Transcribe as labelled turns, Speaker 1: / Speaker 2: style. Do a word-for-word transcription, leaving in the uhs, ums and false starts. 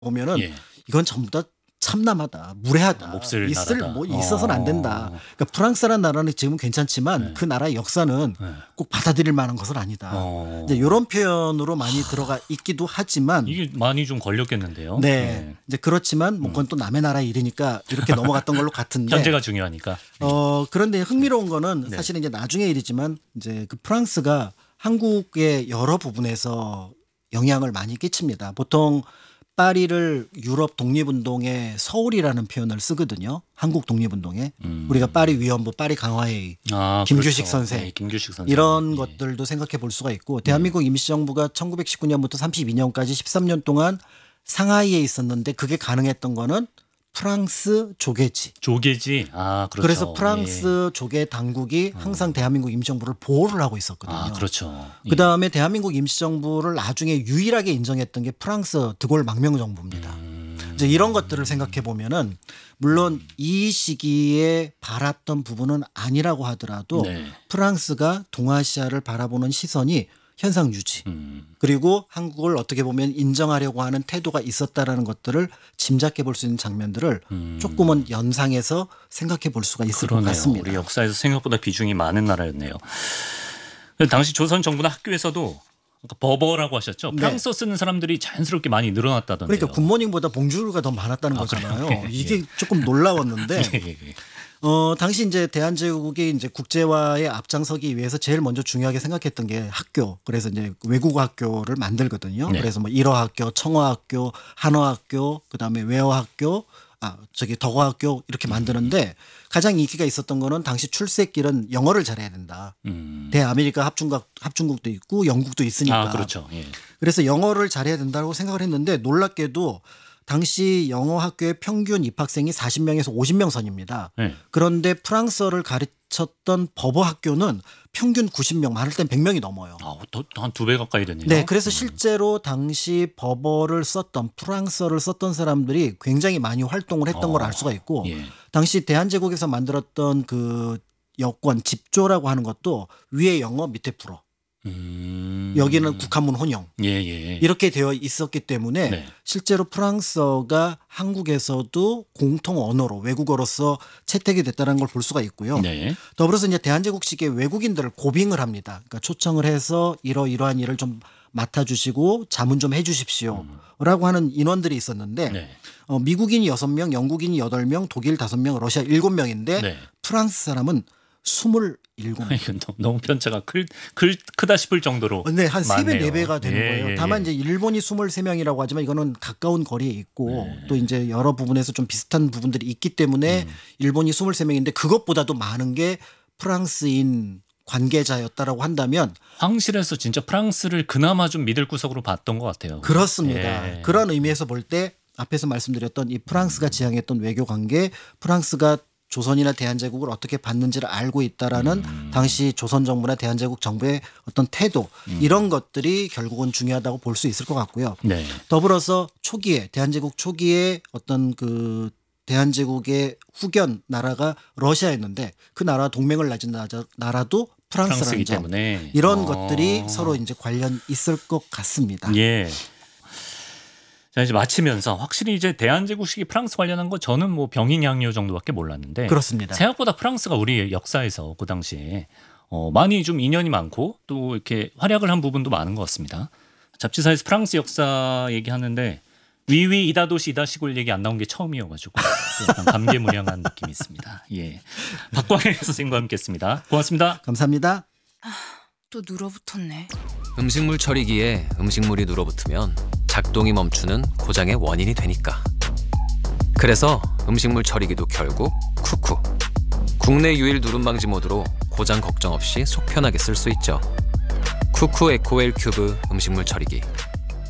Speaker 1: 보면은
Speaker 2: 예.
Speaker 1: 이건 전부 다 참남하다, 무례하다,
Speaker 2: 몹쓸
Speaker 1: 있을
Speaker 2: 나라다.
Speaker 1: 뭐 있어서는 안 된다.
Speaker 2: 어.
Speaker 1: 그러니까 프랑스라는 나라는 지금은 괜찮지만
Speaker 2: 네.
Speaker 1: 그 나라의 역사는
Speaker 2: 네.
Speaker 1: 꼭 받아들일 만한 것은 아니다.
Speaker 2: 어.
Speaker 1: 이제 이런 표현으로 많이 들어가 있기도 하지만
Speaker 2: 이게 많이 좀 걸렸겠는데요.
Speaker 1: 네,
Speaker 2: 예.
Speaker 1: 이제 그렇지만 뭐 그건 또 남의 나라 일이니까 이렇게 넘어갔던 걸로 같은데
Speaker 2: 현재가 중요하니까.
Speaker 1: 어 그런데 흥미로운 거는
Speaker 2: 네.
Speaker 1: 사실은 이제 나중에 일이지만 이제 그 프랑스가 한국의 여러 부분에서 영향을 많이 끼칩니다. 보통 파리를 유럽 독립운동의 서울이라는 표현을 쓰거든요. 한국 독립운동에
Speaker 2: 음.
Speaker 1: 우리가 파리 위원부, 파리 강화회의,
Speaker 2: 아,
Speaker 1: 김규식
Speaker 2: 그렇죠.
Speaker 1: 선생,
Speaker 2: 네, 김규식 선생
Speaker 1: 이런
Speaker 2: 예.
Speaker 1: 것들도 생각해 볼 수가 있고 대한민국 임시정부가 천구백십구 년부터 삼십이 년까지 십삼 년 동안 상하이에 있었는데 그게 가능했던 거는 프랑스 조계지.
Speaker 2: 조계지. 아, 그렇죠.
Speaker 1: 그래서 프랑스 조계 당국이 항상 대한민국 임시정부를 보호를 하고
Speaker 2: 예.
Speaker 1: 있었거든요.
Speaker 2: 아, 그렇죠. 예.
Speaker 1: 그다음에 대한민국 임시정부를 나중에 유일하게 인정했던 게 프랑스 드골 망명정부입니다.
Speaker 2: 음.
Speaker 1: 이제 이런 것들을 생각해 보면은 물론 이 시기에 바랐던 부분은 아니라고 하더라도
Speaker 2: 네.
Speaker 1: 프랑스가 동아시아를 바라보는 시선이 현상 유지
Speaker 2: 음.
Speaker 1: 그리고 한국을 어떻게 보면 인정하려고 하는 태도가 있었다라는 것들을 짐작해 볼 수 있는 장면들을
Speaker 2: 음.
Speaker 1: 조금은 연상해서 생각해 볼 수가 있을
Speaker 2: 그러네요.
Speaker 1: 것 같습니다.
Speaker 2: 우리 역사에서 생각보다 비중이 많은 나라였네요. 당시 조선 정부나 학교에서도 아까 버버라고 하셨죠.
Speaker 1: 네.
Speaker 2: 프랑스어 쓰는 사람들이 자연스럽게 많이 늘어났다던데요.
Speaker 1: 그러니까 굿모닝보다 봉주르가 더 많았다는
Speaker 2: 아,
Speaker 1: 거잖아요.
Speaker 2: 그래요? 예,
Speaker 1: 이게
Speaker 2: 예.
Speaker 1: 조금 놀라웠는데
Speaker 2: 예, 예, 예.
Speaker 1: 어, 당시 이제 대한제국이 이제 국제화에 앞장서기 위해서 제일 먼저 중요하게 생각했던 게 학교. 그래서 이제 외국어 학교를 만들거든요.
Speaker 2: 네.
Speaker 1: 그래서 뭐 일어학교, 청어학교, 한어학교, 그다음에 외어학교, 아, 저기 덕어학교 이렇게 만드는데 가장 인기가 있었던 거는 당시 출세길은 영어를 잘해야 된다.
Speaker 2: 음.
Speaker 1: 대아메리카 합중국 합중국도 있고 영국도 있으니까.
Speaker 2: 아, 그렇죠. 예.
Speaker 1: 그래서 영어를 잘해야 된다고 생각을 했는데 놀랍게도 당시 영어 학교의 평균 입학생이 사십 명에서 오십 명 선입니다.
Speaker 2: 네.
Speaker 1: 그런데 프랑스어를 가르쳤던 버버 학교는 평균 구십 명, 많을 땐 백 명이 넘어요.
Speaker 2: 아, 한 두 배 가까이 됐네요.
Speaker 1: 네, 그래서 실제로 당시 버버를 썼던 프랑스어를 썼던 사람들이 굉장히 많이 활동을 했던
Speaker 2: 어,
Speaker 1: 걸 알 수가 있고
Speaker 2: 예.
Speaker 1: 당시 대한제국에서 만들었던 그 여권 집조라고 하는 것도 위에 영어 밑에 불어.
Speaker 2: 음.
Speaker 1: 여기는 국한문 혼용.
Speaker 2: 예, 예.
Speaker 1: 이렇게 되어 있었기 때문에
Speaker 2: 네.
Speaker 1: 실제로 프랑스어가 한국에서도 공통 언어로 외국어로서 채택이 됐다는 걸 볼 수가 있고요.
Speaker 2: 네.
Speaker 1: 더불어서 이제 대한제국식의 외국인들을 고빙을 합니다. 그러니까 초청을 해서 이러이러한 일을 좀 맡아주시고 자문 좀 해주십시오라고 하는 인원들이 있었는데
Speaker 2: 네.
Speaker 1: 어, 미국인이 여섯 명, 영국인이 여덟 명, 독일 다섯 명, 러시아 일곱 명인데
Speaker 2: 네.
Speaker 1: 프랑스 사람은 스물일곱 명.
Speaker 2: 이건 너무- 너무 편차가 클, 클, 크다 싶을 정도로
Speaker 1: 네, 한 세 배,
Speaker 2: 많네요.
Speaker 1: 네 배가 되는
Speaker 2: 예,
Speaker 1: 거예요.
Speaker 2: 예,
Speaker 1: 다만
Speaker 2: 예.
Speaker 1: 이제 일본이 스물세 명이라고 하지만 이거는 가까운 거리에 있고
Speaker 2: 네.
Speaker 1: 또 이제 여러 부분에서 좀 비슷한 부분들이 있기 때문에
Speaker 2: 음.
Speaker 1: 일본이 스물세 명인데 그것보다도 많은 게 프랑스인 관계자였다라고 한다면
Speaker 2: 황실에서 진짜 프랑스를 그나마 좀 믿을 구석으로 봤던 것 같아요.
Speaker 1: 그렇습니다.
Speaker 2: 예.
Speaker 1: 그런 의미에서 볼 때 앞에서 말씀드렸던 이 프랑스가 지향했던 외교 관계, 프랑스가 조선이나 대한제국을 어떻게 봤는지를 알고 있다라는
Speaker 2: 음.
Speaker 1: 당시 조선 정부나 대한제국 정부의 어떤 태도 이런 것들이 결국은 중요하다고 볼 수 있을 것 같고요.
Speaker 2: 네.
Speaker 1: 더불어서 초기에 대한제국 초기에 어떤 그 대한제국의 후견 나라가 러시아였는데 그 나라와 동맹을 맺은 나라- 나라도 프랑스라는
Speaker 2: 프랑스이기
Speaker 1: 점
Speaker 2: 때문에
Speaker 1: 이런
Speaker 2: 어.
Speaker 1: 것들이 서로 이제 관련 있을 것 같습니다.
Speaker 2: 예. 자, 이제 마치면서 확실히 이제 대한제국식이 프랑스 관련한 거 저는 뭐 병인양요 정도밖에 몰랐는데
Speaker 1: 그렇습니다.
Speaker 2: 생각보다 프랑스가 우리 역사에서 그 당시에 어, 많이 좀 인연이 많고 또 이렇게 활약을 한 부분도 많은 것 같습니다. 잡지사에서 프랑스 역사 얘기하는데 위위 이다도시 이다시골 얘기 안 나온 게 처음이어가지고 약간 감개무량한 느낌이 있습니다. 예, 박광일 선생님과 함께했습니다. 고맙습니다.
Speaker 1: 감사합니다.
Speaker 3: 또 눌어붙었네.
Speaker 4: 음식물 처리기에 음식물이 눌어붙으면 작동이 멈추는 고장의 원인이 되니까. 그래서 음식물 처리기도 결국 쿠쿠. 국내 유일 누름 방지 모드로 고장 걱정 없이 속 편하게 쓸 수 있죠. 쿠쿠 에코웰 큐브 음식물 처리기.